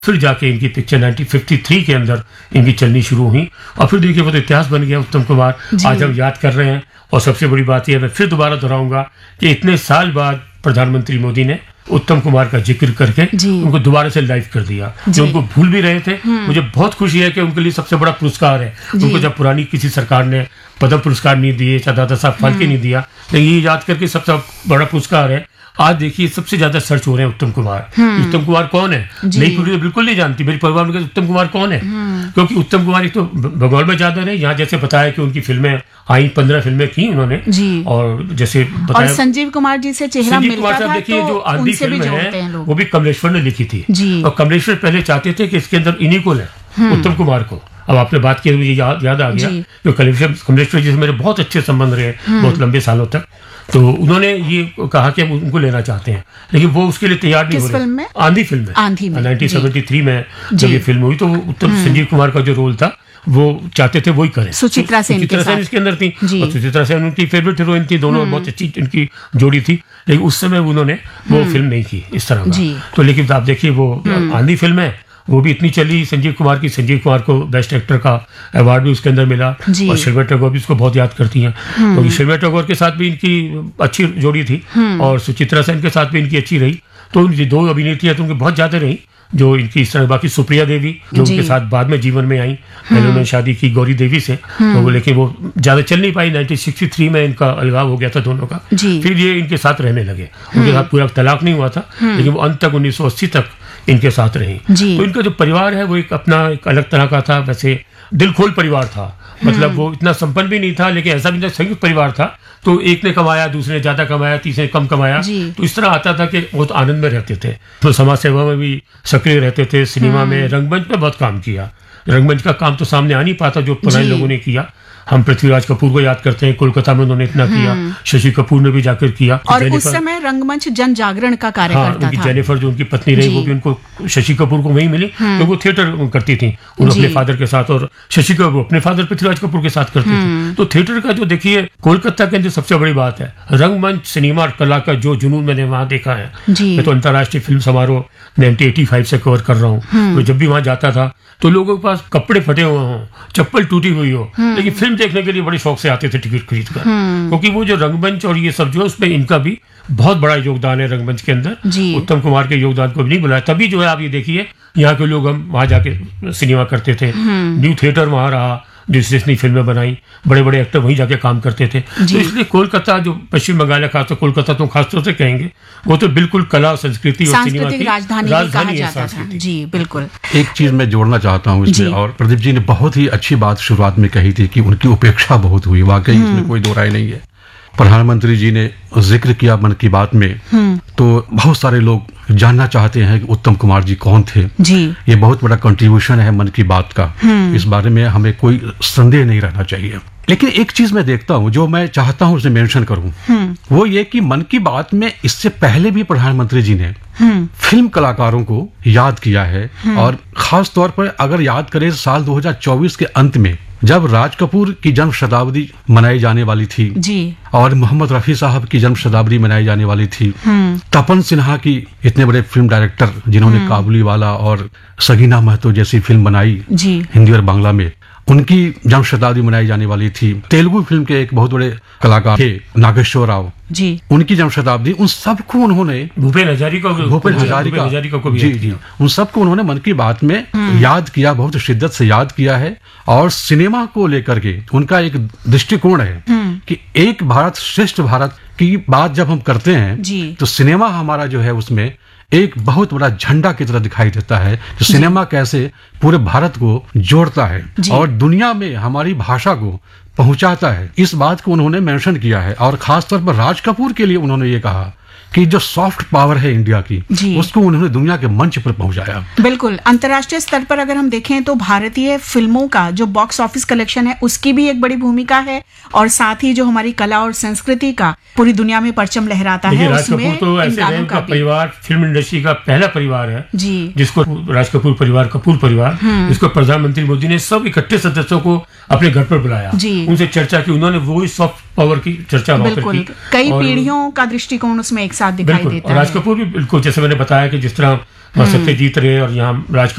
फिर जाके इनकी पिक्चर 1953 के अंदर इनकी चलनी शुरू हुई और फिर देखिए वो तो इतिहास बन गया उत्तम कुमार। आज हम याद कर रहे हैं और सबसे बड़ी बात यह मैं फिर दोबारा दोहराऊंगा कि इतने साल बाद प्रधानमंत्री मोदी ने उत्तम कुमार का जिक्र करके उनको दोबारा से लाइव कर दिया जो उनको भूल भी रहे थे। मुझे बहुत खुशी है कि उनके लिए सबसे बड़ा पुरस्कार है। उनको जब पुरानी किसी सरकार ने पद्म पुरस्कार नहीं दिए, चाहे दादा साहब फाल्के नहीं दिया, लेकिन ये याद करके सबसे बड़ा पुरस्कार है। आज देखिए सबसे ज्यादा सर्च हो रहे हैं उत्तम कुमार। उत्तम कुमार कौन है? नई पीढ़ी बिल्कुल नहीं जानती। मेरी परिवार में उत्तम कुमार कौन है, क्योंकि उत्तम कुमार एक तो बंगाल में ज्यादा नहीं, यहाँ जैसे बताया कि उनकी फिल्में आई, 15 फिल्में की उन्होंने, और जैसे बताया और संजीव कुमार जी से चेहरा मिलता था। देखिए जो आंधी फिल्म है वो भी कमलेश्वर ने लिखी थी और कमलेश्वर पहले चाहते थे कि इसके अंदर इन्हीं को लें, उत्तम कुमार को। अब आपने बात की मुझे याद आ गया जो कमलेश्वर जी से मेरे बहुत अच्छे संबंध रहे बहुत लंबे सालों तक, तो उन्होंने ये कहा कि हम उनको लेना चाहते हैं, लेकिन वो उसके लिए तैयार नहीं हो रहे। आंधी फिल्म में 1973 में जब ये फिल्म हुई तो उत्तम संजीव कुमार का जो रोल था वो चाहते थे वही करें। सुचित्रा सेन इसके अंदर थी और सुचित्रा सेन उनकी फेवरेट हीरोइन थी, दोनों बहुत अच्छी इनकी जोड़ी थी, लेकिन उस समय उन्होंने वो फिल्म नहीं की इस तरह का। तो लेकिन आप देखिए वो आंधी फिल्म है वो भी इतनी चली संजीव कुमार की, संजीव कुमार को बेस्ट एक्टर का अवार्ड भी उसके अंदर मिला और शर्मिला टैगोर भी उसको बहुत याद करती हैं, क्योंकि शर्मिला टैगोर के साथ भी इनकी अच्छी जोड़ी थी और सुचित्रा सेन के साथ भी इनकी अच्छी रही। तो ये दो अभिनेत्रियां तो उनकी बहुत ज्यादा रही जो इनकी इस तरह। बाकी सुप्रिया देवी जो उनके साथ बाद में जीवन में आई, पहले उन्होंने शादी की गौरी देवी से, तो लेकिन वो ज्यादा चल नहीं पाई। 1963 में इनका अलगाव हो गया था दोनों का, फिर ये इनके साथ रहने लगे। उनके साथ पूरा तलाक नहीं हुआ था, लेकिन वो अंत तक 1980 तक इनके साथ रही। तो इनका जो परिवार है वो एक अपना एक अलग तरह का था, वैसे दिल खोल परिवार था, मतलब वो इतना संपन्न भी नहीं था, लेकिन ऐसा भी नहीं संयुक्त परिवार था। तो एक ने कमाया, दूसरे ने ज्यादा कमाया, तीसरे ने कम कमाया, तो इस तरह आता था कि बहुत आनंद में रहते थे। तो समाज सेवा में भी सक्रिय रहते थे, सिनेमा में, रंगमंच में बहुत काम किया। रंगमंच का काम तो सामने आ नहीं पाता जो पुराने लोगों ने किया। हम पृथ्वीराज कपूर को याद करते हैं, कोलकाता में उन्होंने इतना किया, शशि कपूर ने भी जाकर किया। और उस समय रंगमंच जन जागरण का कार्य करता था। जेनिफर जो उनकी पत्नी रही वो भी उनको शशि कपूर को वहीं मिली, तो वो थिएटर करती थी उन्होंने अपने फादर के साथ, और शशि कपूर अपने फादर पृथ्वीराज कपूर के साथ करती थी। तो थिएटर का जो देखिए कोलकाता के अंदर सबसे बड़ी बात है रंगमंच सिनेमा कला का जो जुनून मैंने वहां देखा है। मैं तो अंतर्राष्ट्रीय फिल्म समारोह 1985 से कवर कर रहा हूँ, तो जब भी वहां जाता था तो लोगों के पास कपड़े फटे हुए हों, चप्पल टूटी हुई हो, लेकिन फिल्म देखने के लिए बड़े शौक से आते थे टिकट खरीद कर, क्योंकि वो जो रंगमंच और ये सब जो है उसमें इनका भी बहुत बड़ा योगदान है रंगमंच के अंदर। उत्तम कुमार के योगदान को भी नहीं बुलाया, तभी जो है आप ये देखिए यहाँ के लोग हम वहां जाके सिनेमा करते थे, न्यू थिएटर वहां रहा, जिसने फिल्में बनाई, बड़े बड़े एक्टर वहीं जाके काम करते थे। तो इसलिए कोलकाता जो पश्चिम बंगाल है, खासतौर कोलकाता तो खासतौर से कहेंगे, वो तो बिल्कुल कला, संस्कृति और सिनेमा की राजधानी है। जी बिल्कुल। एक चीज मैं जोड़ना चाहता हूँ इसमें, और प्रदीप जी ने बहुत ही अच्छी बात शुरुआत में कही थी कि उनकी उपेक्षा बहुत हुई, वाकई इसमें कोई दो राय नहीं है। प्रधानमंत्री जी ने जिक्र किया मन की बात में, तो बहुत सारे लोग जानना चाहते हैं कि उत्तम कुमार जी कौन थे। ये बहुत बड़ा कंट्रीब्यूशन है मन की बात का, इस बारे में हमें कोई संदेह नहीं रहना चाहिए। लेकिन एक चीज मैं देखता हूं जो मैं चाहता हूं उसे मेंशन करूं, वो ये कि मन की बात में इससे पहले भी प्रधानमंत्री जी ने फिल्म कलाकारों को याद किया है, और खास तौर पर अगर याद करें साल 2024 के अंत में जब राज कपूर की जन्म शताब्दी मनाई जाने वाली थी और मोहम्मद रफी साहब की जन्म शताब्दी मनाई जाने वाली थी, तपन सिन्हा की, इतने बड़े फिल्म डायरेक्टर जिन्होंने काबुली वाला और सगीना महतो जैसी फिल्म बनाई हिंदी और बांग्ला में, उनकी जन्म शताब्दी मनाई जाने वाली थी। तेलुगु फिल्म के एक बहुत बड़े कलाकार थे नागेश्वर राव, उनकी जन्म शताब्दी, उन सबको उन्होंने भूपेन हजारिका को जी उन सबको उन्होंने मन की बात में याद किया, बहुत शिद्दत से याद किया है। और सिनेमा को लेकर के उनका एक दृष्टिकोण है कि एक भारत श्रेष्ठ भारत की बात जब हम करते हैं तो सिनेमा हमारा जो है उसमें एक बहुत बड़ा झंडा की तरह दिखाई देता है, जो सिनेमा कैसे पूरे भारत को जोड़ता है और दुनिया में हमारी भाषा को पहुंचाता है। इस बात को उन्होंने मेंशन किया है, और खासतौर पर राज कपूर के लिए उन्होंने ये कहा कि जो सॉफ्ट पावर है इंडिया की, उसको उन्होंने दुनिया के मंच पर पहुंचाया। बिल्कुल। अंतर्राष्ट्रीय स्तर पर अगर हम देखें तो भारतीय फिल्मों का जो बॉक्स ऑफिस कलेक्शन है उसकी भी एक बड़ी भूमिका है, और साथ ही जो हमारी कला और संस्कृति का पूरी दुनिया में परचम लहराता है। राज कपूर तो ऐसे है, उनका परिवार फिल्म इंडस्ट्री का पहला परिवार है जी, जिसको राज कपूर परिवार, कपूर परिवार, जिसको प्रधानमंत्री मोदी ने सब इकट्ठे सदस्यों को अपने घर पर बुलाया, उनसे चर्चा की, उन्होंने वही सॉफ्ट पावर की चर्चा वहां पर की। कई पीढ़ियों का दृष्टिकोण उसमें एक साथ दिखाई देता है। राज कपूर भी बिल्कुल, जैसे मैंने बताया कि जिस तरह सत्यजीत रे और यहाँ राज